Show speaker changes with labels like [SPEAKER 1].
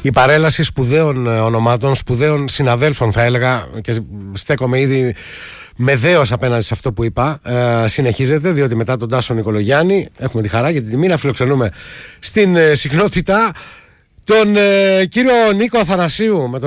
[SPEAKER 1] η παρέλαση σπουδαίων ονομάτων, σπουδαίων συναδέλφων θα έλεγα, και στέκομαι ήδη με δέος απέναντι σε αυτό που είπα, συνεχίζεται, διότι μετά τον Τάσο Νικολογιάννη έχουμε τη χαρά και την τιμή να φιλοξενούμε στην συχνότητα τον κύριο Νίκο Αθανασίου, με τον